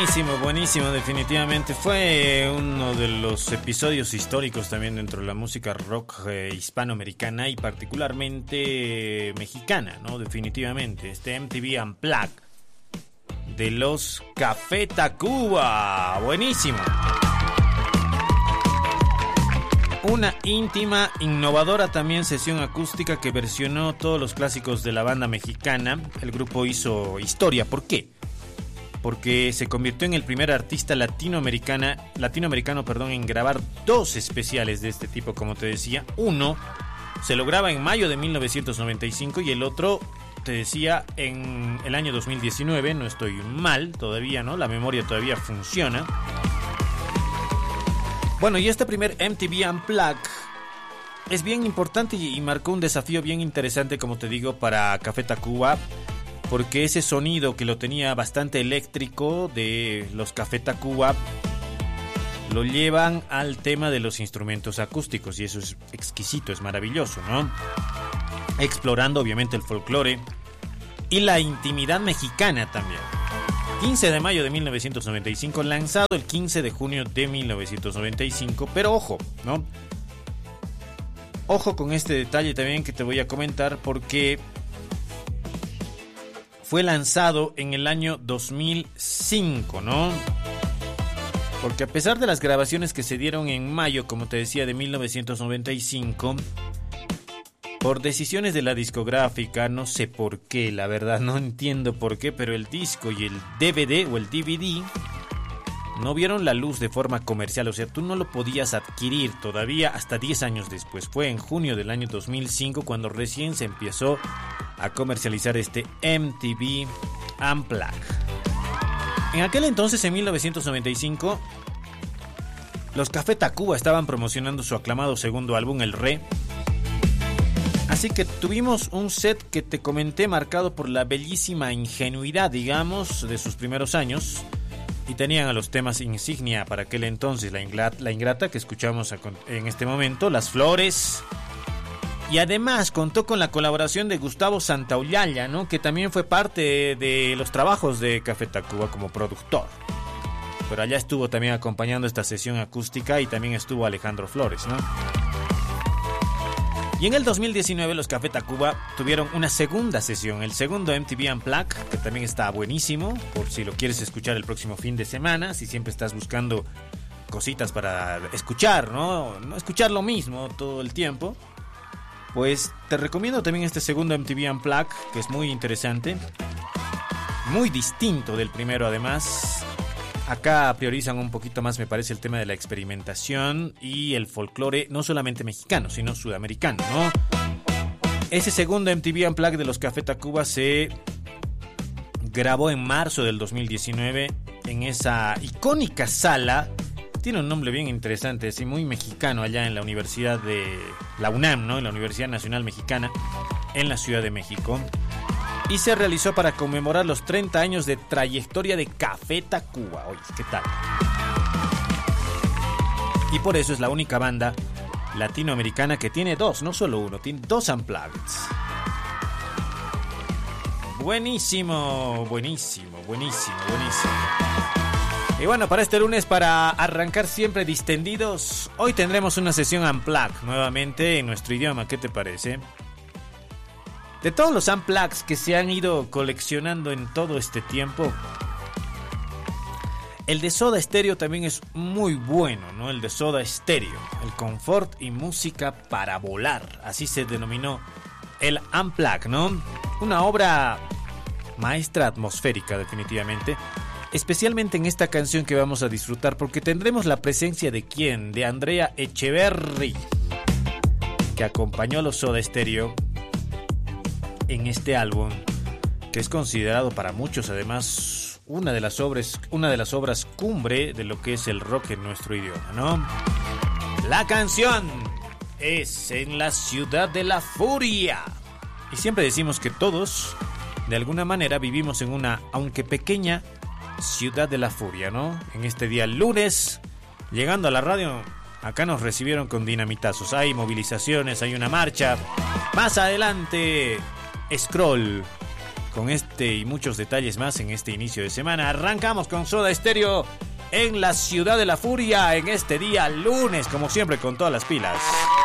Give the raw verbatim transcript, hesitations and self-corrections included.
Buenísimo, buenísimo, definitivamente. Fue uno de los episodios históricos también dentro de la música rock eh, hispanoamericana y particularmente eh, mexicana, ¿no? Definitivamente. Este M T V Unplugged de los Café Tacuba. Buenísimo. Una íntima, innovadora también sesión acústica que versionó todos los clásicos de la banda mexicana. El grupo hizo historia. ¿Por qué? Porque se convirtió en el primer artista latinoamericana, latinoamericano perdón, en grabar dos especiales de este tipo, como te decía. Uno se lograba en mayo de mil novecientos noventa y cinco y el otro, te decía, en el año dos mil diecinueve. No estoy mal todavía, ¿no? La memoria todavía funciona. Bueno, y este primer M T V Unplugged es bien importante y marcó un desafío bien interesante, como te digo, para Café Tacuba, porque ese sonido que lo tenía bastante eléctrico de los Café Tacuba lo llevan al tema de los instrumentos acústicos, y eso es exquisito, es maravilloso, ¿no? Explorando obviamente el folclore y la intimidad mexicana también. quince de mayo de mil novecientos noventa y cinco, lanzado el quince de junio de mil novecientos noventa y cinco, pero ojo, ¿no? Ojo con este detalle también que te voy a comentar, porque fue lanzado en el año dos mil cinco, ¿no? Porque a pesar de las grabaciones que se dieron en mayo, como te decía, de mil novecientos noventa y cinco, por decisiones de la discográfica, no sé por qué, la verdad no entiendo por qué, pero el disco y el D V D o el D V D no vieron la luz de forma comercial. O sea, tú no lo podías adquirir todavía hasta diez años después. Fue en junio del año dos mil cinco cuando recién se empezó a comercializar este M T V Unplugged. En aquel entonces, en mil novecientos noventa y cinco, los Café Tacuba estaban promocionando su aclamado segundo álbum, El Re. Así que tuvimos un set que te comenté marcado por la bellísima ingenuidad, digamos, de sus primeros años. Y tenían a los temas insignia para aquel entonces, La Ingrata, la ingrata que escuchamos en este momento, Las Flores. Y además contó con la colaboración de Gustavo Santaolalla, ¿no? Que también fue parte de los trabajos de Café Tacuba como productor. Pero allá estuvo también acompañando esta sesión acústica, y también estuvo Alejandro Flores, ¿no? Y en el dos mil diecinueve los Café Tacuba tuvieron una segunda sesión, el segundo M T V Unplugged, que también está buenísimo, por si lo quieres escuchar el próximo fin de semana, si siempre estás buscando cositas para escuchar, ¿no? No escuchar lo mismo todo el tiempo. Pues te recomiendo también este segundo M T V Unplugged, que es muy interesante, muy distinto del primero además. Acá priorizan un poquito más, me parece, el tema de la experimentación y el folclore, no solamente mexicano, sino sudamericano, ¿no? Ese segundo M T V Unplugged de los Café Tacuba se grabó en marzo del dos mil diecinueve en esa icónica sala. Tiene un nombre bien interesante, así muy mexicano, allá en la Universidad de la UNAM, ¿no? En la Universidad Nacional Mexicana, en la Ciudad de México. Y se realizó para conmemorar los treinta años de trayectoria de Café Tacuba. Oye, ¿qué tal? Y por eso es la única banda latinoamericana que tiene dos, no solo uno, tiene dos Unplugged. Buenísimo, buenísimo, buenísimo, buenísimo. Y bueno, para este lunes, para arrancar siempre distendidos, hoy tendremos una sesión Unplugged nuevamente en nuestro idioma. ¿Qué te parece? De todos los Unplugged que se han ido coleccionando en todo este tiempo, el de Soda Stereo también es muy bueno, ¿no? El de Soda Stereo, el confort y música para volar, así se denominó el Unplugged, ¿no? Una obra maestra atmosférica, definitivamente. Especialmente en esta canción que vamos a disfrutar, porque tendremos la presencia de ¿quién? De Andrea Echeverry, que acompañó a los Soda Stereo en este álbum, que es considerado para muchos además una de las obras, una de las obras cumbre de lo que es el rock en nuestro idioma, ¿no? La canción es En la Ciudad de la Furia. Y siempre decimos que todos, de alguna manera, vivimos en una, aunque pequeña, Ciudad de la Furia, ¿no? En este día lunes, llegando a la radio, acá nos recibieron con dinamitazos. Hay movilizaciones, hay una marcha. Más adelante, Scroll con este y muchos detalles más en este inicio de semana. Arrancamos con Soda Stereo en la Ciudad de la Furia en este día lunes, como siempre, con todas las pilas.